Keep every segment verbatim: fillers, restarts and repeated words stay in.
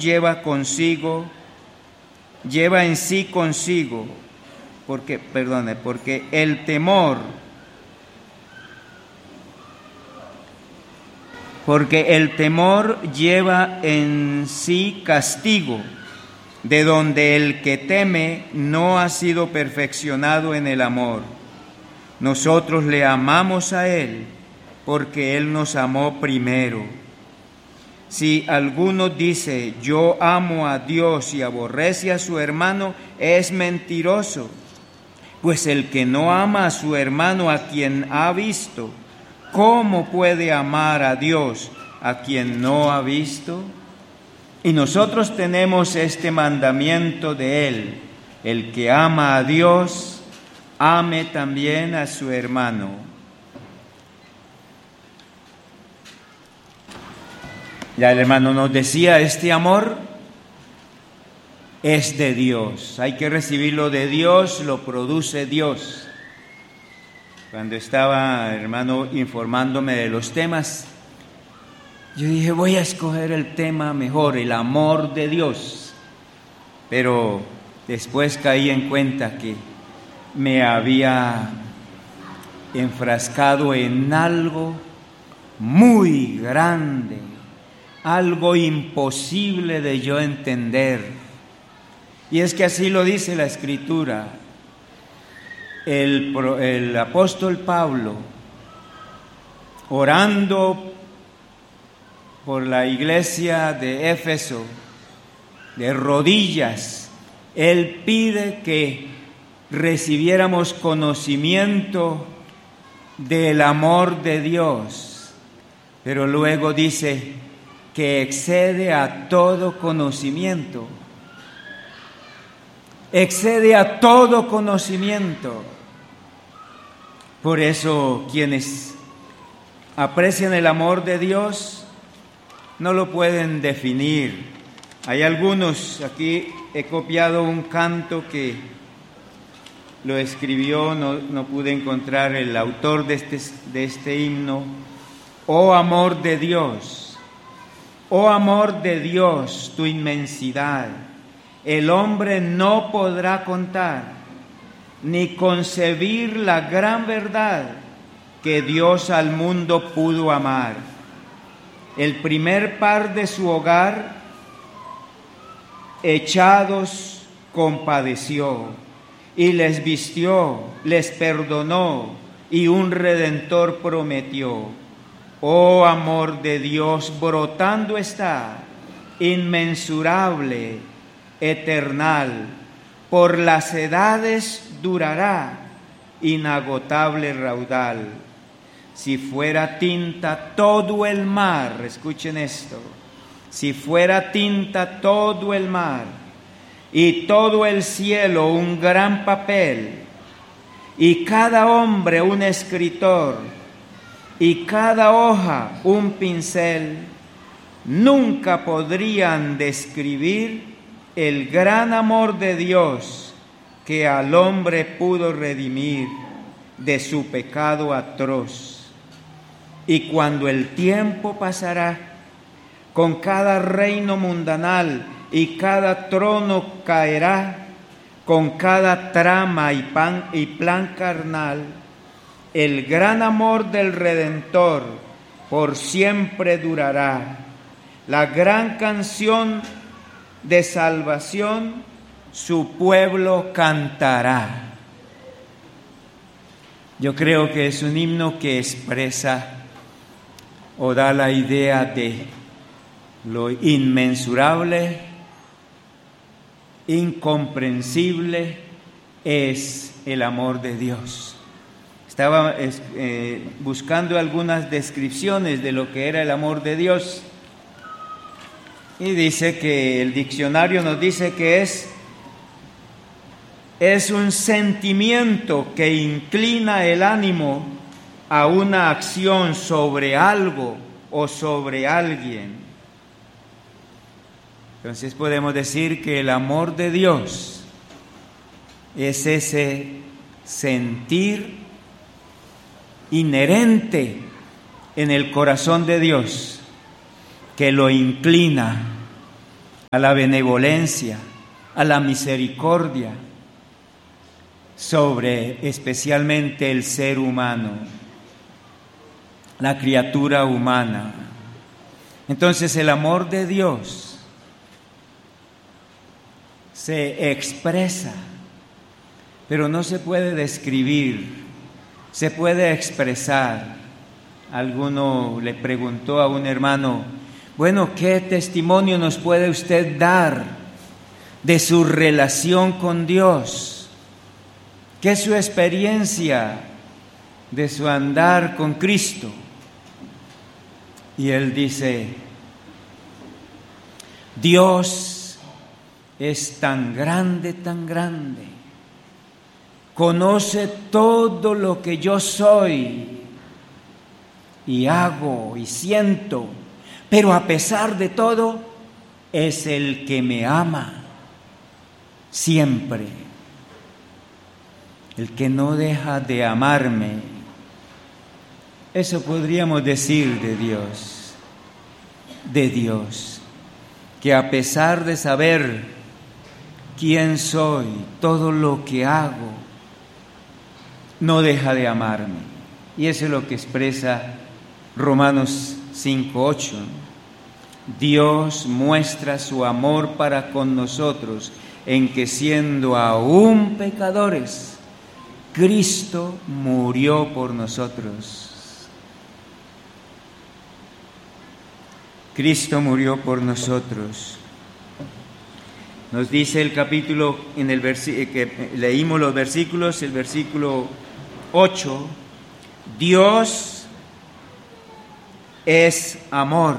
lleva consigo, lleva en sí consigo, porque, perdone, porque el temor, porque el temor lleva en sí castigo, de donde el que teme no ha sido perfeccionado en el amor. Nosotros le amamos a Él, porque Él nos amó primero. Si alguno dice, yo amo a Dios y aborrece a su hermano, es mentiroso. Pues el que no ama a su hermano a quien ha visto, ¿cómo puede amar a Dios a quien no ha visto? Y nosotros tenemos este mandamiento de Él: el que ama a Dios, ame también a su hermano. Ya el hermano nos decía, este amor es de Dios, hay que recibirlo de Dios, lo produce Dios. Cuando estaba, hermano, informándome de los temas, yo dije, voy a escoger el tema mejor, el amor de Dios. Pero después caí en cuenta que me había enfrascado en algo muy grande, algo imposible de yo entender. Y es que así lo dice la Escritura. El, el apóstol Pablo, orando por la iglesia de Éfeso, de rodillas, él pide que recibiéramos conocimiento del amor de Dios, pero luego dice que excede a todo conocimiento, excede a todo conocimiento. Por eso quienes aprecian el amor de Dios no lo pueden definir. Hay algunos, aquí he copiado un canto que lo escribió, no, no pude encontrar el autor de este, de este himno. Oh amor de Dios, oh amor de Dios, tu inmensidad, el hombre no podrá contar, ni concebir la gran verdad que Dios al mundo pudo amar. El primer par de su hogar, echados, compadeció, y les vistió, les perdonó, y un Redentor prometió. Oh amor de Dios, brotando está, inmensurable, eternal, por las edades durará, inagotable raudal. Si fuera tinta todo el mar, escuchen esto, si fuera tinta todo el mar y todo el cielo un gran papel y cada hombre un escritor y cada hoja un pincel, nunca podrían describir el gran amor de Dios que al hombre pudo redimir de su pecado atroz. Y cuando el tiempo pasará, con cada reino mundanal y cada trono caerá, con cada trama y, pan, y plan carnal, el gran amor del Redentor por siempre durará. La gran canción de salvación su pueblo cantará. Yo creo que es un himno que expresa o da la idea de lo inmensurable, incomprensible es el amor de Dios. Estaba eh, buscando algunas descripciones de lo que era el amor de Dios y dice que el diccionario nos dice que es es un sentimiento que inclina el ánimo a una acción sobre algo o sobre alguien. Entonces podemos decir que el amor de Dios es ese sentir inherente en el corazón de Dios que lo inclina a la benevolencia, a la misericordia sobre especialmente el ser humano, la criatura humana. Entonces el amor de Dios se expresa, pero no se puede describir, se puede expresar. Alguno le preguntó a un hermano: bueno, ¿qué testimonio nos puede usted dar de su relación con Dios? ¿Qué es su experiencia de su andar con Cristo? Y él dice: Dios es tan grande, tan grande, conoce todo lo que yo soy y hago y siento, pero a pesar de todo, es el que me ama siempre, el que no deja de amarme. Eso podríamos decir de Dios, de Dios, que a pesar de saber quién soy, todo lo que hago, no deja de amarme. Y eso es lo que expresa Romanos cinco ocho. Dios muestra su amor para con nosotros en que, siendo aún pecadores, Cristo murió por nosotros. Cristo murió por nosotros. Nos dice el capítulo, en el versi- que leímos los versículos, el versículo ocho, Dios es amor.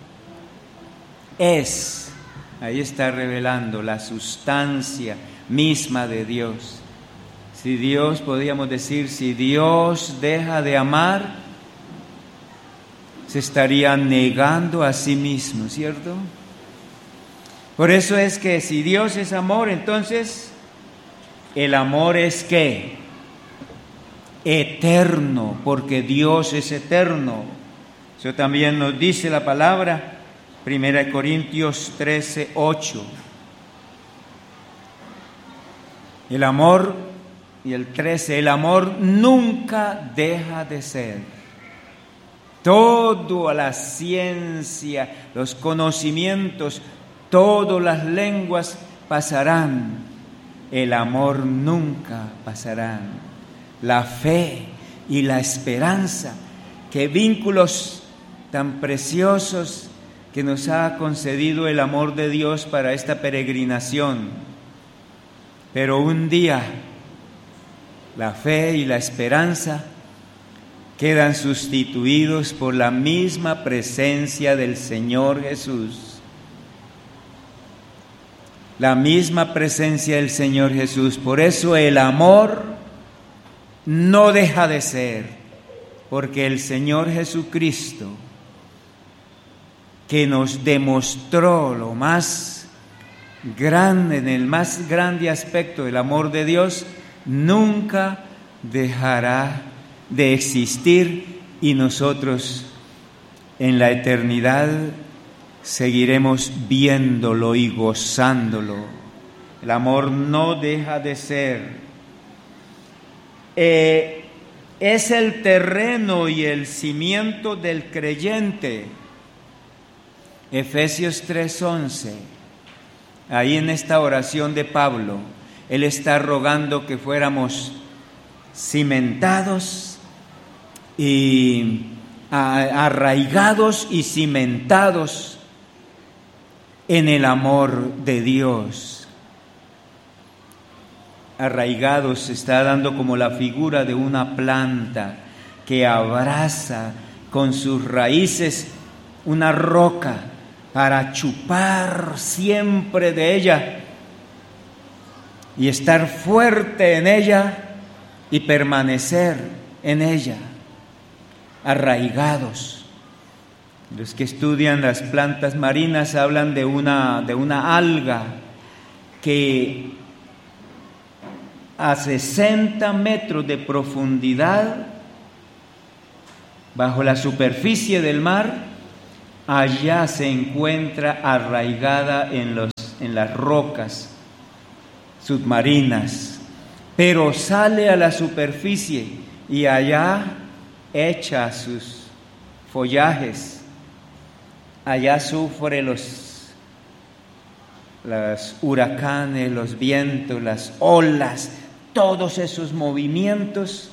Es, ahí está revelando la sustancia misma de Dios. Si Dios, podríamos decir, si Dios deja de amar, se estaría negando a sí mismo, ¿cierto? Por eso es que si Dios es amor, entonces el amor es ¿qué? Eterno, porque Dios es eterno. Eso también nos dice la palabra, Primera Corintios trece ocho. El amor, y el trece, el amor nunca deja de ser. Toda la ciencia, los conocimientos, todas las lenguas pasarán, el amor nunca pasará. La fe y la esperanza, qué vínculos tan preciosos que nos ha concedido el amor de Dios para esta peregrinación. Pero un día la fe y la esperanza quedan sustituidos por la misma presencia del Señor Jesús. La misma presencia del Señor Jesús. Por eso el amor no deja de ser, porque el Señor Jesucristo, que nos demostró lo más grande, en el más grande aspecto del amor de Dios, nunca dejará de existir, y nosotros en la eternidad seguiremos viéndolo y gozándolo. El amor no deja de ser. Eh, es el terreno y el cimiento del creyente. Efesios tres once. Ahí en esta oración de Pablo, él está rogando que fuéramos cimentados y arraigados y cimentados en el amor de Dios. Arraigados está dando como la figura de una planta que abraza con sus raíces una roca para chupar siempre de ella y estar fuerte en ella y permanecer en ella, arraigados. Los que estudian las plantas marinas hablan de una, de una alga que a sesenta metros de profundidad bajo la superficie del mar allá se encuentra arraigada en, los, en las rocas submarinas, pero sale a la superficie y allá echa sus follajes, allá sufre los, los huracanes, los vientos, las olas, todos esos movimientos,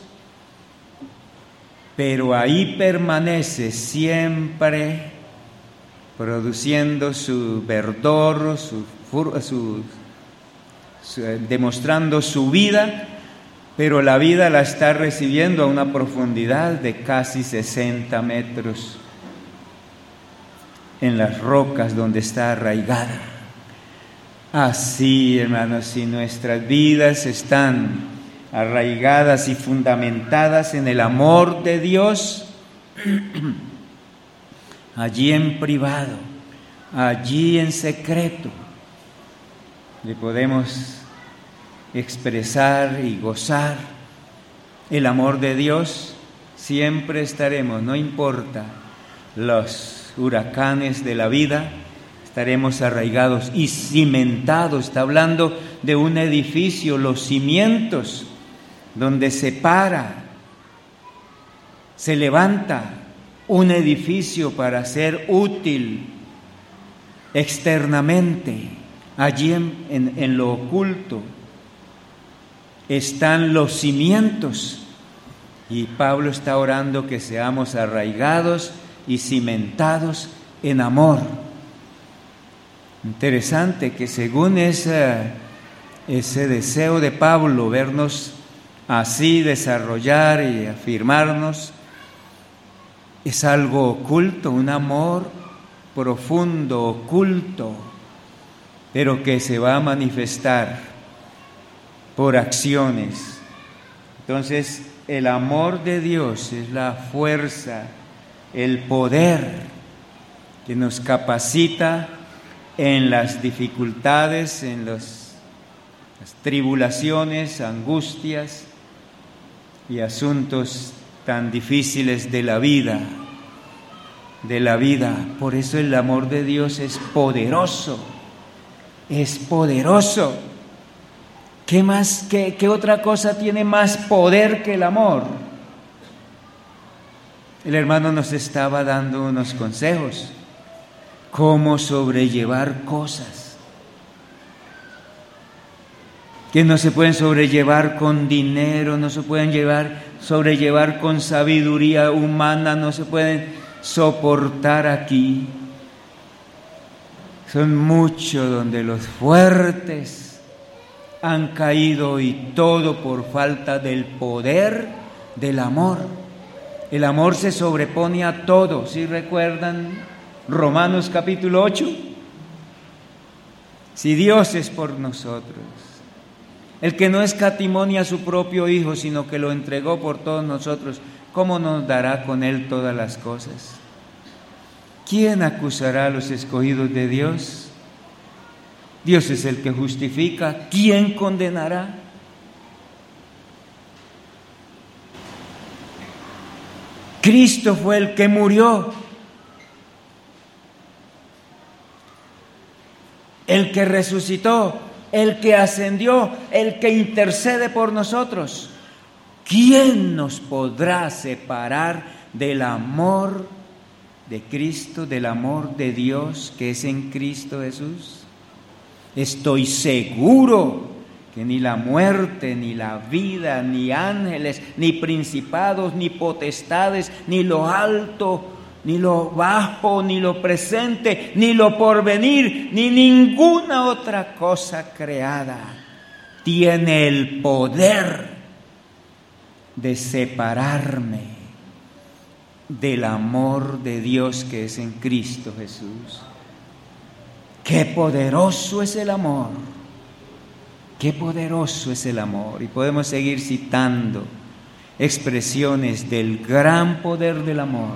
pero ahí permanece siempre produciendo su verdor, su, su, su, demostrando su vida, pero la vida la está recibiendo a una profundidad de casi sesenta metros en las rocas donde está arraigada. Así, hermanos, si nuestras vidas están arraigadas y fundamentadas en el amor de Dios, allí en privado, allí en secreto, le podemos expresar y gozar el amor de Dios. Siempre estaremos, no importa los huracanes de la vida, estaremos arraigados y cimentados. Está hablando de un edificio, los cimientos, donde se para, se levanta un edificio para ser útil externamente. Allí en, en, en lo oculto están los cimientos, y Pablo está orando que seamos arraigados y cimentados en amor. Interesante que según ese, ese deseo de Pablo, vernos así, desarrollar y afirmarnos, es algo oculto, un amor profundo, oculto, pero que se va a manifestar por acciones. Entonces, el amor de Dios es la fuerza, el poder que nos capacita en las dificultades, en los, las tribulaciones, angustias y asuntos tan difíciles de la vida, de la vida. Por eso el amor de Dios es poderoso, es poderoso. ¿Qué más, qué, qué otra cosa tiene más poder que el amor? El hermano nos estaba dando unos consejos, cómo sobrellevar cosas que no se pueden sobrellevar con dinero, no se pueden llevar, sobrellevar con sabiduría humana, no se pueden soportar aquí. Son muchos donde los fuertes han caído, y todo por falta del poder del amor. El amor se sobrepone a todo. ¿Sí recuerdan Romanos capítulo ocho? Si Dios es por nosotros, el que no escatimó ni a su propio Hijo, sino que lo entregó por todos nosotros, ¿cómo nos dará con Él todas las cosas? ¿Quién acusará a los escogidos de Dios? Dios es el que justifica. ¿Quién condenará? Cristo fue el que murió, el que resucitó, el que ascendió, el que intercede por nosotros. ¿Quién nos podrá separar del amor de Cristo, del amor de Dios que es en Cristo Jesús? Estoy seguro que ni la muerte, ni la vida, ni ángeles, ni principados, ni potestades, ni lo alto, ni lo bajo, ni lo presente, ni lo porvenir, ni ninguna otra cosa creada tiene el poder de separarme del amor de Dios que es en Cristo Jesús. ¡Qué poderoso es el amor! ¡Qué poderoso es el amor! Y podemos seguir citando expresiones del gran poder del amor.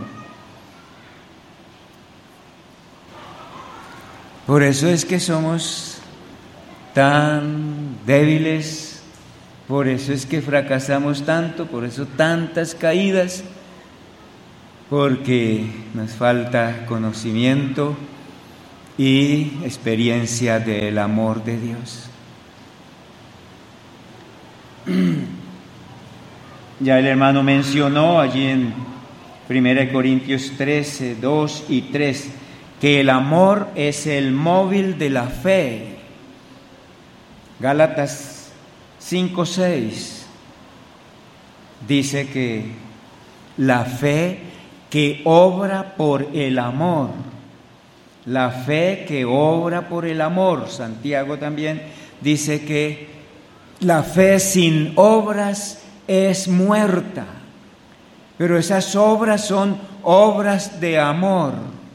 Por eso es que somos tan débiles, por eso es que fracasamos tanto, por eso tantas caídas, porque nos falta conocimiento y experiencia del amor de Dios. Ya el hermano mencionó allí en primera Corintios trece, dos y tres, que el amor es el móvil de la fe. Gálatas cinco, seis dice que la fe que obra por el amor, la fe que obra por el amor. Santiago también dice que la fe sin obras es muerta, pero esas obras son obras de amor.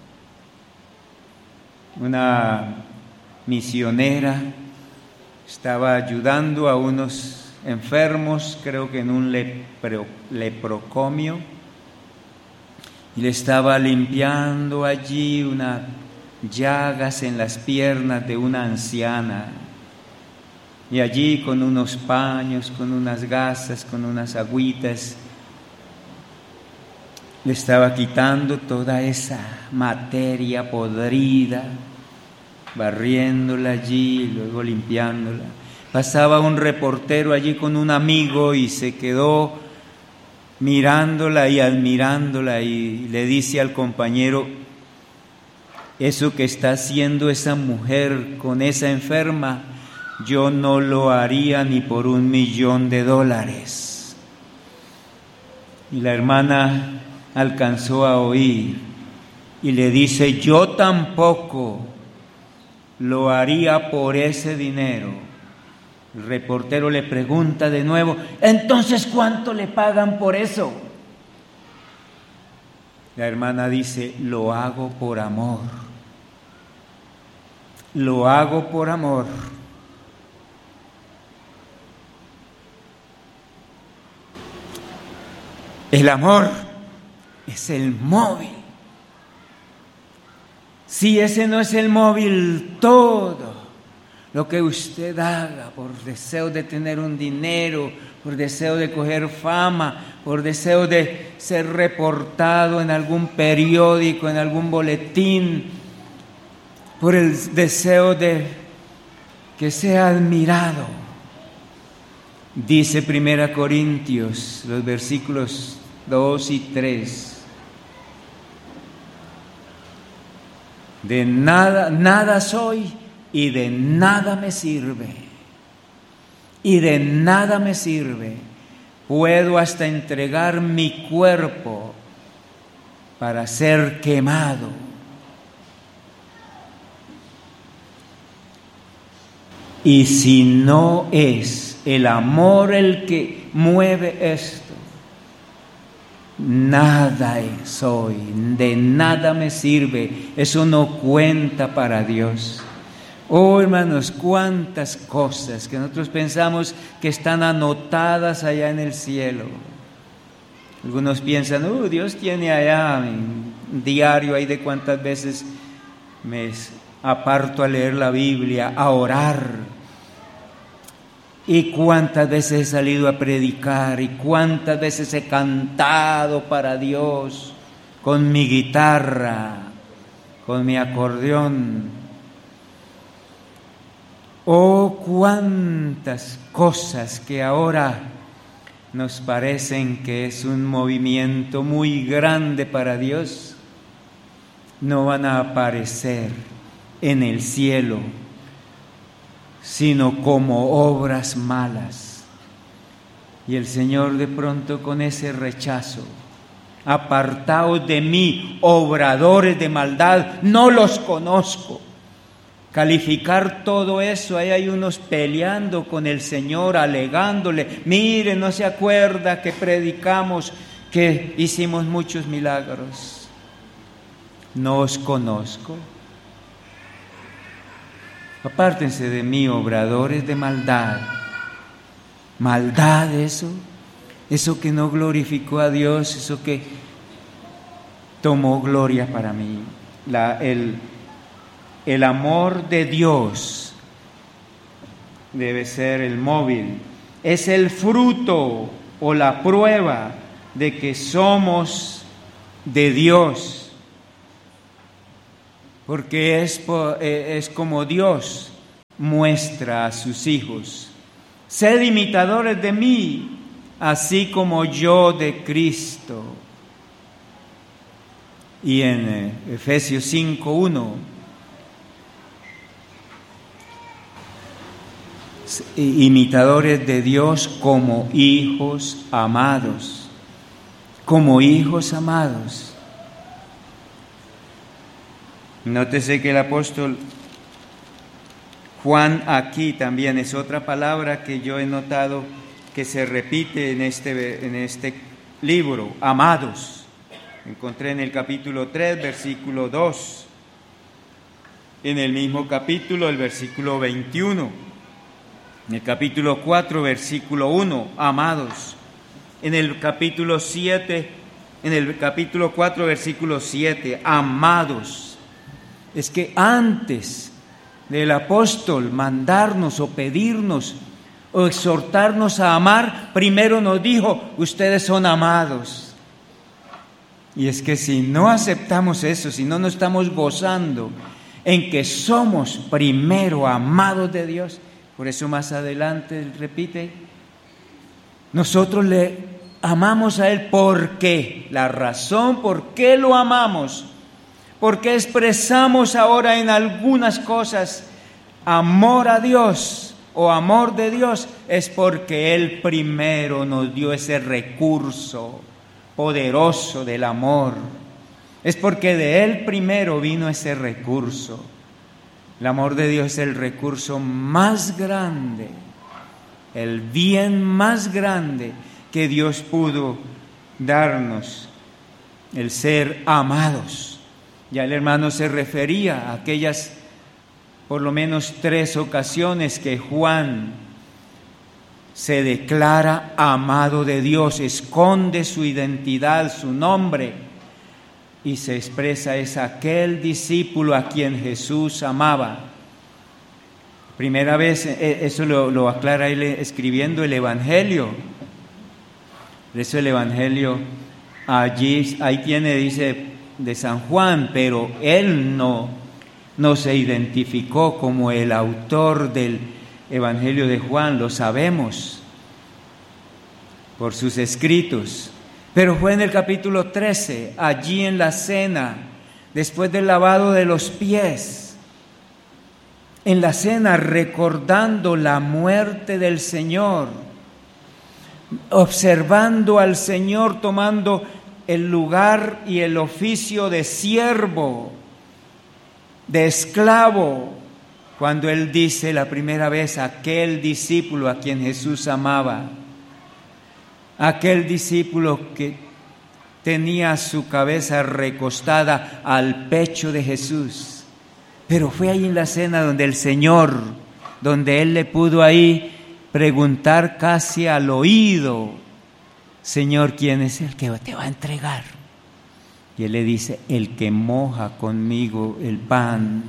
Una misionera estaba ayudando a unos enfermos, creo que en un lepro, leprocomio, y le estaba limpiando allí unas llagas en las piernas de una anciana. Y allí con unos paños, con unas gasas, con unas agüitas, le estaba quitando toda esa materia podrida, barriéndola allí, luego limpiándola. Pasaba un reportero allí con un amigo y se quedó mirándola y admirándola, y le dice al compañero: eso que está haciendo esa mujer con esa enferma, yo no lo haría ni por un millón de dólares. Y la hermana alcanzó a oír y le dice: yo tampoco lo haría por ese dinero. El reportero le pregunta de nuevo: entonces, ¿cuánto le pagan por eso? La hermana dice: lo hago por amor. Lo hago por amor. El amor es el móvil. Si ese no es el móvil, todo lo que usted haga por deseo de tener un dinero, por deseo de coger fama, por deseo de ser reportado en algún periódico, en algún boletín, por el deseo de que sea admirado. Dice Primera Corintios, los versículos dos y tres: de nada, nada soy y de nada me sirve, y de nada me sirve. Puedo hasta entregar mi cuerpo para ser quemado. Y si no es el amor el que mueve esto, nada soy, de nada me sirve, eso no cuenta para Dios. Oh, hermanos, cuántas cosas que nosotros pensamos que están anotadas allá en el cielo. Algunos piensan: oh, Dios tiene allá un diario ahí de cuántas veces me aparto a leer la Biblia, a orar. Y cuántas veces he salido a predicar, y cuántas veces he cantado para Dios con mi guitarra, con mi acordeón. Oh, cuántas cosas que ahora nos parecen que es un movimiento muy grande para Dios, no van a aparecer en el cielo, sino como obras malas. Y el Señor de pronto, con ese rechazo: apartaos de mí, obradores de maldad, no los conozco. Calificar todo eso, ahí hay unos peleando con el Señor, alegándole: mire, no se acuerda que predicamos, que hicimos muchos milagros. No os conozco. Apártense de mí, obradores de maldad. Maldad, eso, eso que no glorificó a Dios, eso que tomó gloria para mí. La, el, el amor de Dios debe ser el móvil, es el fruto o la prueba de que somos de Dios, porque es, es como Dios muestra a sus hijos. Sed imitadores de mí, así como yo de Cristo. Y en Efesios cinco uno, imitadores de Dios como hijos amados, como hijos amados. Nótese que el apóstol Juan aquí también es otra palabra que yo he notado que se repite en este, en este libro, amados. Encontré en el capítulo tres, versículo dos, en el mismo capítulo, el versículo veintiuno, en el capítulo cuatro, versículo uno, amados, en el capítulo siete, en el capítulo cuatro, versículo siete, amados. Es que antes del apóstol mandarnos o pedirnos o exhortarnos a amar, primero nos dijo, ustedes son amados. Y es que si no aceptamos eso, si no nos estamos gozando en que somos primero amados de Dios, por eso más adelante repite, nosotros le amamos a Él. ¿Por qué? La razón por qué lo amamos, por qué expresamos ahora en algunas cosas amor a Dios o amor de Dios, es porque Él primero nos dio ese recurso poderoso del amor. Es porque de Él primero vino ese recurso. El amor de Dios es el recurso más grande, el bien más grande que Dios pudo darnos, el ser amados. Ya el hermano se refería a aquellas por lo menos tres ocasiones que Juan se declara amado de Dios, esconde su identidad, su nombre, y se expresa, es aquel discípulo a quien Jesús amaba. Primera vez, eso lo, lo aclara él escribiendo el Evangelio. Por eso el Evangelio allí, ahí tiene, dice, de San Juan, pero él no, no se identificó como el autor del Evangelio de Juan, lo sabemos por sus escritos. Pero fue en el capítulo trece, allí en la cena, después del lavado de los pies, en la cena recordando la muerte del Señor, observando al Señor tomando el lugar y el oficio de siervo, de esclavo, cuando Él dice la primera vez, aquel discípulo a quien Jesús amaba, aquel discípulo que tenía su cabeza recostada al pecho de Jesús. Pero fue ahí en la cena donde el Señor, donde Él le pudo ahí preguntar casi al oído, Señor, ¿quién es el que te va a entregar? Y Él le dice, el que moja conmigo el pan.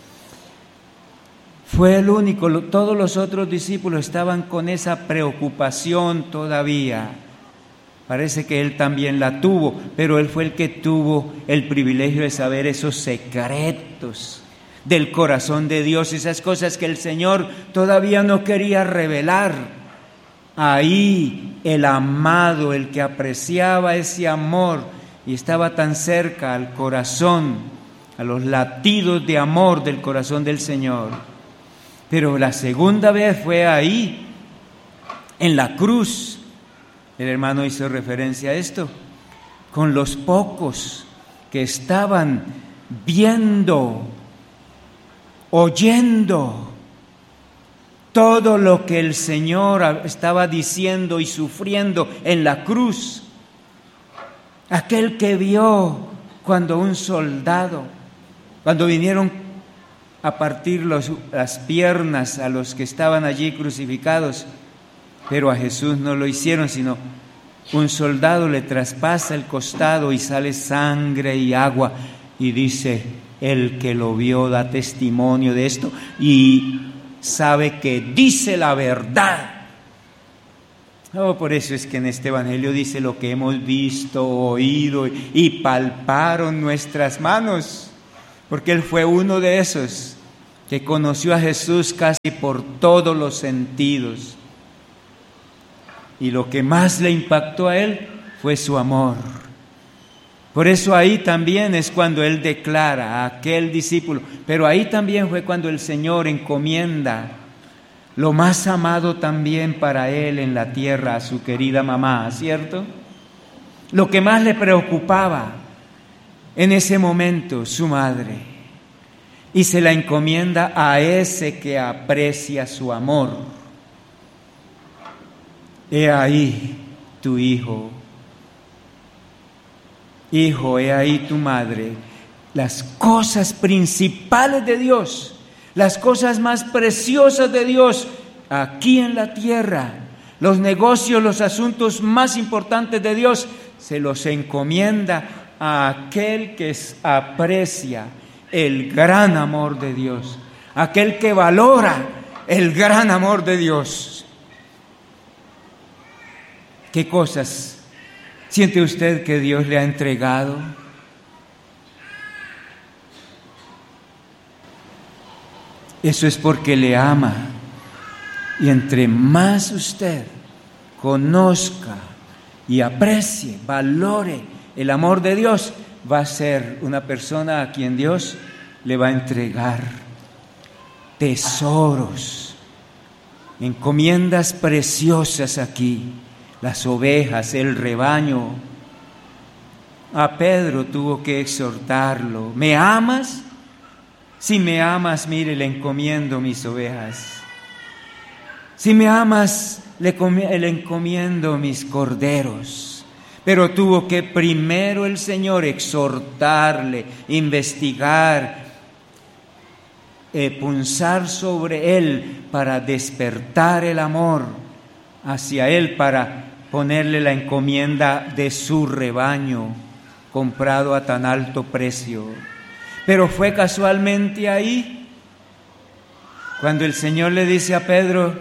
Fue el único, todos los otros discípulos estaban con esa preocupación todavía. Parece que Él también la tuvo, pero Él fue el que tuvo el privilegio de saber esos secretos del corazón de Dios, esas cosas que el Señor todavía no quería revelar. Ahí el amado, el que apreciaba ese amor y estaba tan cerca al corazón, a los latidos de amor del corazón del Señor. Pero la segunda vez fue ahí, en la cruz. El hermano hizo referencia a esto, con los pocos que estaban viendo, oyendo todo lo que el Señor estaba diciendo y sufriendo en la cruz. Aquel que vio cuando un soldado, cuando vinieron a partir los, las piernas a los que estaban allí crucificados, pero a Jesús no lo hicieron, sino un soldado le traspasa el costado y sale sangre y agua, y dice, el que lo vio da testimonio de esto y sabe que dice la verdad. Oh, por eso es que en este Evangelio dice lo que hemos visto, oído y palparon nuestras manos, porque Él fue uno de esos que conoció a Jesús casi por todos los sentidos. Y lo que más le impactó a Él fue su amor. Por eso ahí también es cuando Él declara a aquel discípulo, pero ahí también fue cuando el Señor encomienda lo más amado también para Él en la tierra, a su querida mamá, ¿cierto? Lo que más le preocupaba en ese momento, su madre. Y se la encomienda a ese que aprecia su amor. He ahí tu hijo. Hijo, he ahí tu madre. Las cosas principales de Dios, las cosas más preciosas de Dios aquí en la tierra, los negocios, los asuntos más importantes de Dios, se los encomienda a aquel que aprecia el gran amor de Dios, aquel que valora el gran amor de Dios. ¿Qué cosas siente usted que Dios le ha entregado? Eso es porque le ama. Y entre más usted conozca y aprecie, valore el amor de Dios, va a ser una persona a quien Dios le va a entregar tesoros, encomiendas preciosas aquí, las ovejas, el rebaño. A Pedro tuvo que exhortarlo: ¿me amas? Si me amas, mire, le encomiendo mis ovejas. Si me amas, le, le encomiendo mis corderos. Pero tuvo que primero el Señor exhortarle, investigar, eh, punzar sobre él para despertar el amor hacia él, para ponerle la encomienda de su rebaño, comprado a tan alto precio. Pero fue casualmente ahí cuando el Señor le dice a Pedro: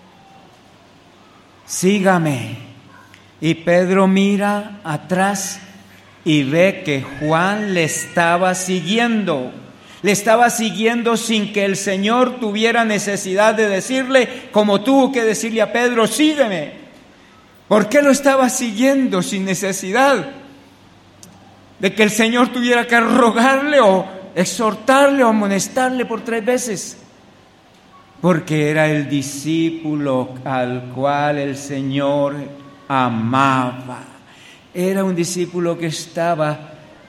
sígame. Y Pedro mira atrás y ve que Juan le estaba siguiendo. Le estaba siguiendo sin que el Señor tuviera necesidad de decirle, como tuvo que decirle a Pedro: sígueme. ¿Por qué lo estaba siguiendo sin necesidad de que el Señor tuviera que rogarle o exhortarle o amonestarle por tres veces? Porque era el discípulo al cual el Señor amaba. Era un discípulo que estaba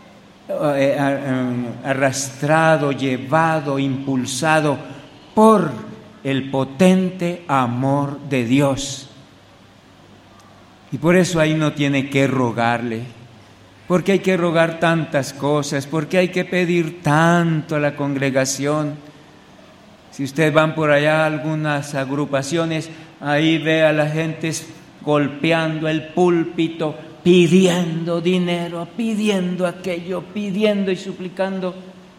arrastrado, llevado, impulsado por el potente amor de Dios. Y por eso ahí no tiene que rogarle. Porque hay que rogar tantas cosas, porque hay que pedir tanto a la congregación. Si ustedes van por allá a algunas agrupaciones, ahí ve a la gente golpeando el púlpito, pidiendo dinero, pidiendo aquello, pidiendo y suplicando.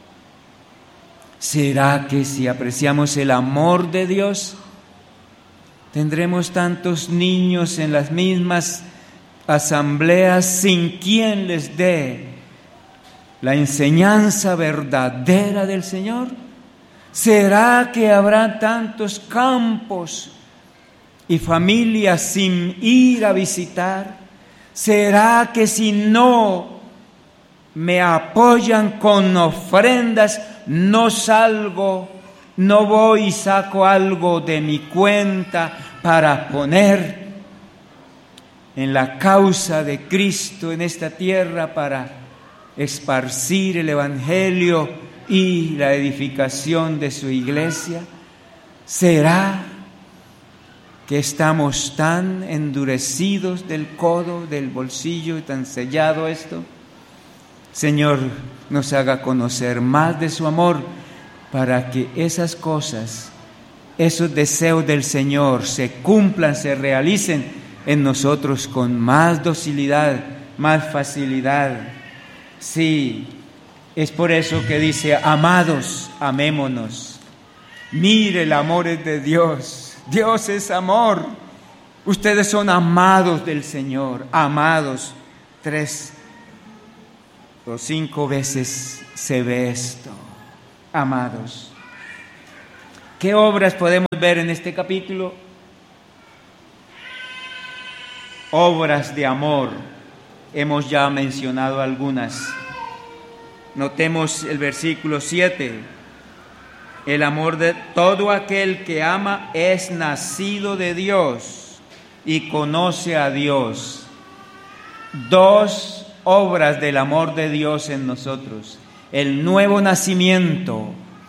¿Será que si apreciamos el amor de Dios, tendremos tantos niños en las mismas asambleas sin quien les dé la enseñanza verdadera del Señor? ¿Será que habrá tantos campos y familias sin ir a visitar? ¿Será que si no me apoyan con ofrendas, no salgo, no voy y saco algo de mi cuenta para poner en la causa de Cristo en esta tierra, para esparcir el Evangelio y la edificación de su iglesia? ¿Será que estamos tan endurecidos del codo, del bolsillo, y tan sellado esto? Señor, nos haga conocer más de su amor, para que esas cosas, esos deseos del Señor se cumplan, se realicen en nosotros con más docilidad, más facilidad. Sí, es por eso que dice: amados, amémonos. Mire, el amor es de Dios. Dios es amor. Ustedes son amados del Señor, amados. Tres o cinco veces se ve esto, amados. ¿Qué obras podemos ver en este capítulo? Obras de amor. Hemos ya mencionado algunas. Notemos el versículo siete. El amor de todo aquel que ama es nacido de Dios y conoce a Dios. Dos obras del amor de Dios en nosotros. El nuevo nacimiento,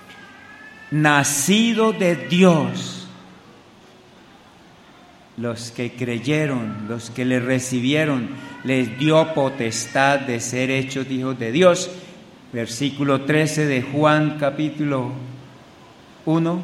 nacido de Dios. Los que creyeron, los que le recibieron, les dio potestad de ser hechos hijos de Dios. Versículo trece de Juan capítulo uno.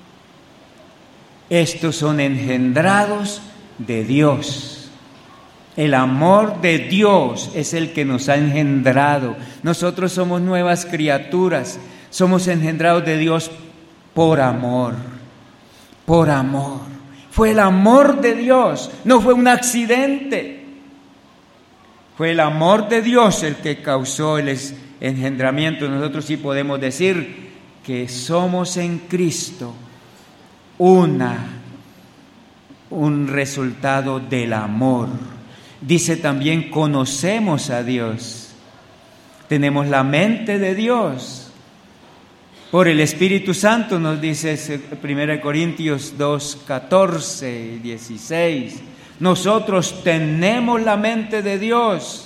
Estos son engendrados de Dios. El amor de Dios es el que nos ha engendrado. Nosotros somos nuevas criaturas. Somos engendrados de Dios por amor. Por amor. Fue el amor de Dios, no fue un accidente. Fue el amor de Dios el que causó el engendramiento. Nosotros sí podemos decir que somos en Cristo una, un resultado del amor. Dice también, conocemos a Dios. Tenemos la mente de Dios. Por el Espíritu Santo nos dice primera Corintios dos, catorce y dieciséis. Nosotros tenemos la mente de Dios.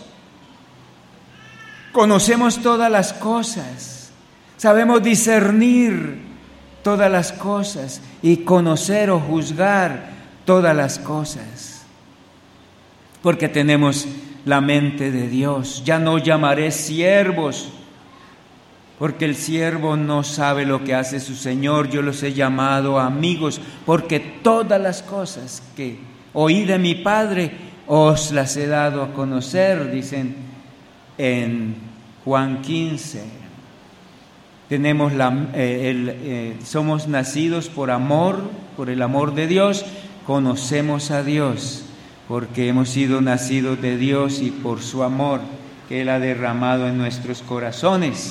Conocemos todas las cosas. Sabemos discernir todas las cosas y conocer o juzgar todas las cosas. Porque tenemos la mente de Dios. Ya no llamaré siervos, porque el siervo no sabe lo que hace su Señor. Yo los he llamado amigos, porque todas las cosas que oí de mi Padre os las he dado a conocer, dicen en Juan quince. Tenemos la, eh, el, eh, somos nacidos por amor, por el amor de Dios. Conocemos a Dios, porque hemos sido nacidos de Dios y por su amor que Él ha derramado en nuestros corazones.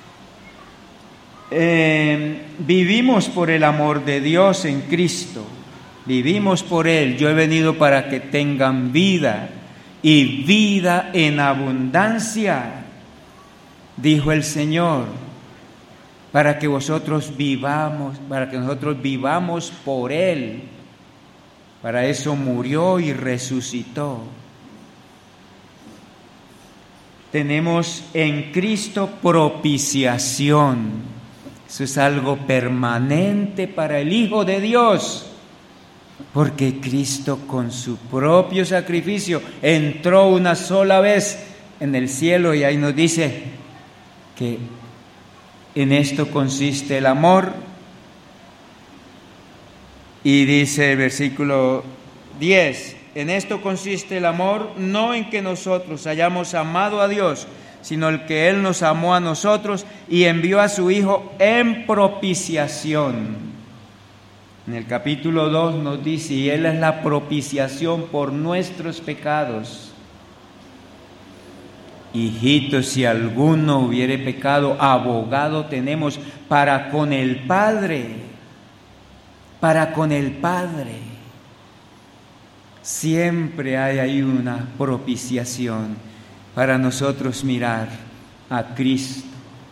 Eh, vivimos por el amor de Dios en Cristo, vivimos por Él. Yo he venido para que tengan vida y vida en abundancia, dijo el Señor, para que vosotros vivamos, para que nosotros vivamos por Él. Para eso murió y resucitó. Tenemos en Cristo propiciación. Eso es algo permanente para el Hijo de Dios, porque Cristo con su propio sacrificio entró una sola vez en el cielo, y ahí nos dice que en esto consiste el amor. Y dice el versículo diez, en esto consiste el amor, no en que nosotros hayamos amado a Dios, sino el que Él nos amó a nosotros y envió a su Hijo en propiciación. En el capítulo dos nos dice, y Él es la propiciación por nuestros pecados. Hijitos, si alguno hubiere pecado, abogado tenemos para con el Padre, para con el Padre. Siempre hay ahí una propiciación para nosotros mirar a Cristo.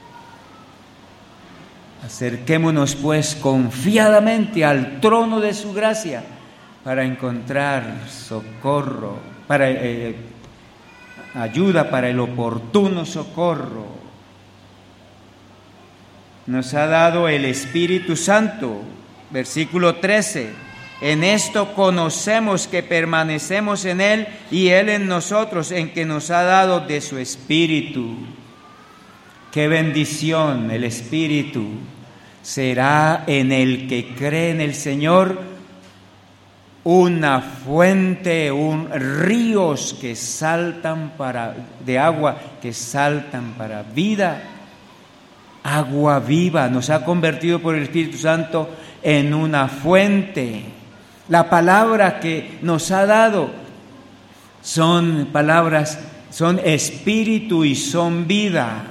Acerquémonos pues confiadamente al trono de su gracia para encontrar socorro, para eh, ayuda para el oportuno socorro. Nos ha dado el Espíritu Santo, versículo trece. En esto conocemos que permanecemos en Él y Él en nosotros, en que nos ha dado de su Espíritu. ¡Qué bendición! El Espíritu será en el que cree en el Señor una fuente, un ríos que saltan para de agua que saltan para vida, agua viva. Nos ha convertido por el Espíritu Santo en una fuente. La palabra que nos ha dado son palabras, son espíritu y son vida.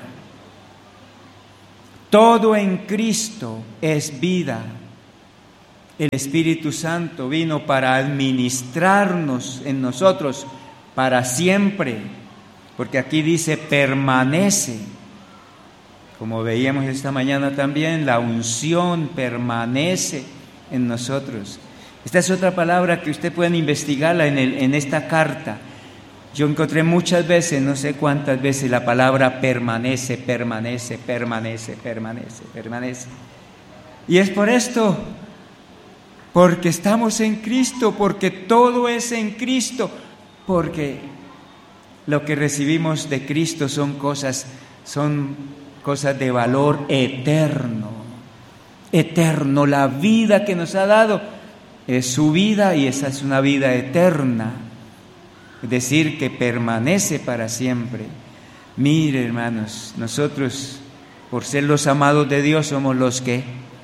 Todo en Cristo es vida. El Espíritu Santo vino para administrarnos en nosotros para siempre, porque aquí dice permanece. Como veíamos esta mañana también, la unción permanece en nosotros. Esta es otra palabra que usted pueden investigarla en, el, en esta carta. Yo encontré muchas veces, no sé cuántas veces, la palabra permanece, permanece, permanece, permanece, permanece. Y es por esto, porque estamos en Cristo, porque todo es en Cristo, porque lo que recibimos de Cristo son cosas, son cosas de valor eterno, eterno. La vida que nos ha dado es su vida y esa es una vida eterna. Es decir, que permanece para siempre. Mire, hermanos, nosotros, por ser los amados de Dios, somos los que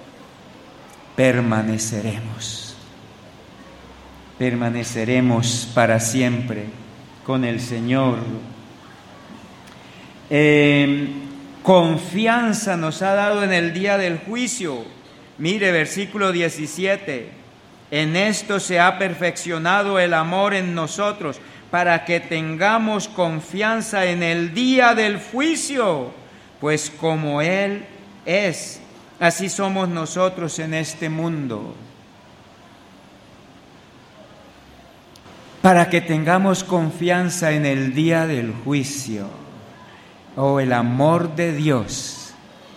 permaneceremos. Permaneceremos para siempre con el Señor. Eh, confianza nos ha dado en el día del juicio. Mire, versículo diecisiete. En esto se ha perfeccionado el amor en nosotros, para que tengamos confianza en el día del juicio, pues como Él es, así somos nosotros en este mundo. Para que tengamos confianza en el día del juicio. Oh, el amor de Dios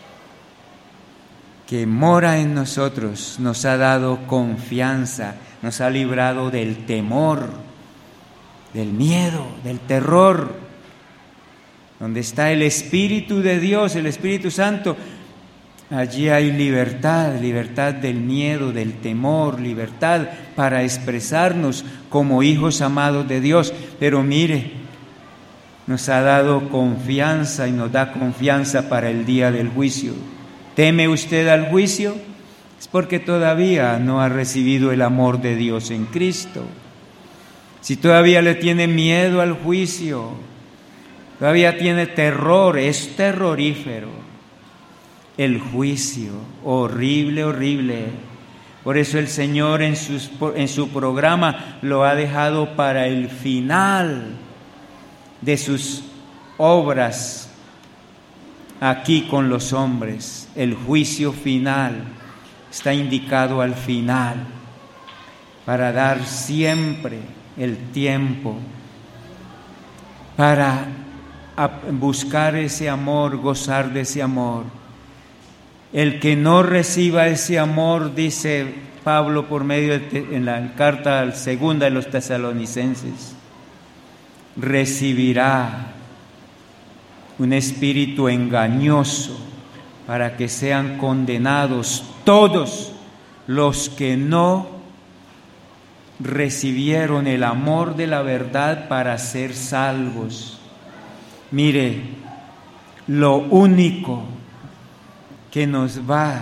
que mora en nosotros nos ha dado confianza, nos ha librado del temor, del miedo, del terror. Donde está el Espíritu de Dios, el Espíritu Santo, allí hay libertad, libertad del miedo, del temor, libertad para expresarnos como hijos amados de Dios. Pero mire, nos ha dado confianza y nos da confianza para el día del juicio. ¿Teme usted al juicio? Es porque todavía no ha recibido el amor de Dios en Cristo. Si todavía le tiene miedo al juicio, todavía tiene terror, es terrorífero. El juicio, horrible, horrible. Por eso el Señor en, sus, en su programa lo ha dejado para el final de sus obras aquí con los hombres. El juicio final está indicado al final, para dar siempre el tiempo para buscar ese amor, gozar de ese amor. El que no reciba ese amor, dice Pablo por medio de en la carta segunda de los Tesalonicenses, recibirá un espíritu engañoso para que sean condenados todos los que no recibieron el amor de la verdad para ser salvos. Mire, lo único que nos va,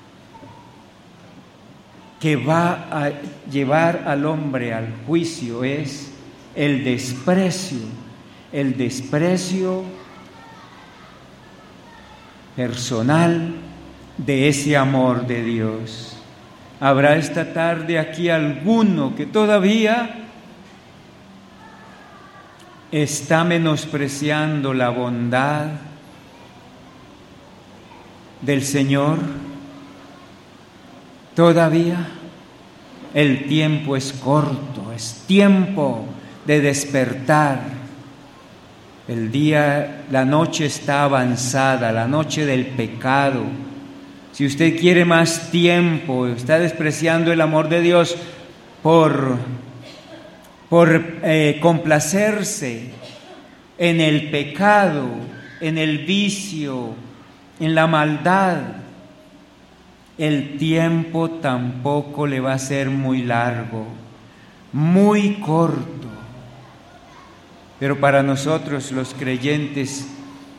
que va a llevar al hombre al juicio es el desprecio, el desprecio personal de ese amor de Dios. Habrá esta tarde aquí alguno que todavía está menospreciando la bondad del Señor. Todavía el tiempo es corto, es tiempo de despertar. El día, la noche está avanzada, la noche del pecado. Si usted quiere más tiempo, está despreciando el amor de Dios por, por eh, complacerse en el pecado, en el vicio, en la maldad, el tiempo tampoco le va a ser muy largo, muy corto. Pero para nosotros los creyentes,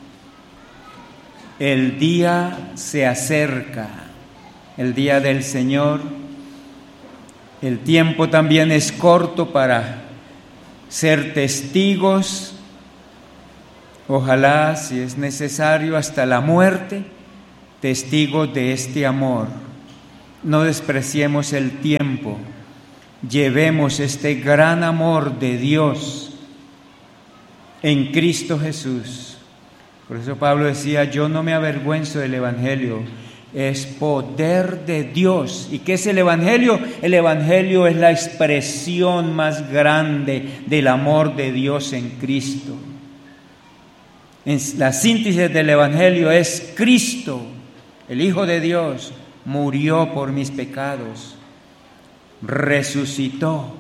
el día se acerca, el día del Señor, El tiempo también es corto para ser testigos, ojalá, si es necesario, hasta la muerte, testigos de este amor. No despreciemos el tiempo, llevemos este gran amor de Dios en Cristo Jesús. Por eso Pablo decía, yo no me avergüenzo del Evangelio, es poder de Dios. ¿Y qué es el Evangelio? El Evangelio es la expresión más grande del amor de Dios en Cristo. En la síntesis del Evangelio es Cristo, el Hijo de Dios, murió por mis pecados, resucitó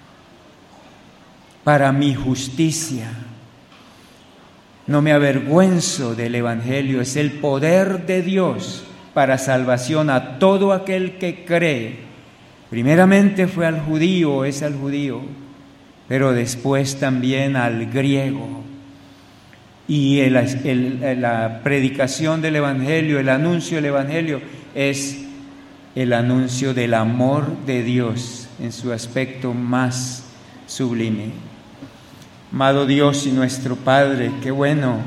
para mi justicia. No me avergüenzo del Evangelio, es el poder de Dios para salvación a todo aquel que cree. Primeramente fue al judío, es al judío, pero después también al griego. Y el, el, la predicación del Evangelio, el anuncio del Evangelio es el anuncio del amor de Dios en su aspecto más sublime. Amado Dios y nuestro Padre, qué bueno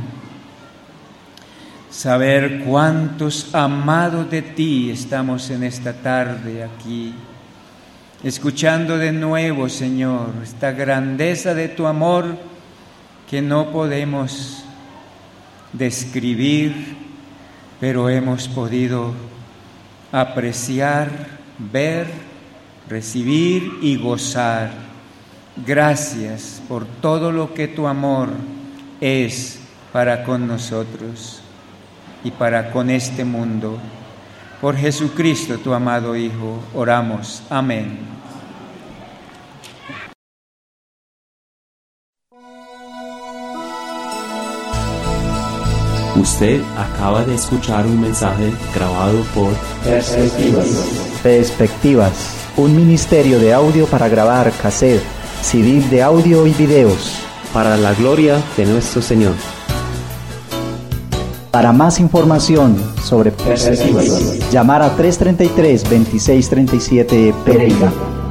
saber cuántos amados de ti estamos en esta tarde aquí, escuchando de nuevo, Señor, esta grandeza de tu amor que no podemos describir, pero hemos podido apreciar, ver, recibir y gozar. Gracias por todo lo que tu amor es para con nosotros y para con este mundo. Por Jesucristo, tu amado Hijo, oramos. Amén. Usted acaba de escuchar un mensaje grabado por Perspectivas. Perspectivas, un ministerio de audio para grabar cassette, C D de audio y videos. Para la gloria de nuestro Señor. Para más información sobre Perspectivas, llamar a tres treinta y tres, veintiséis treinta y siete Pereira.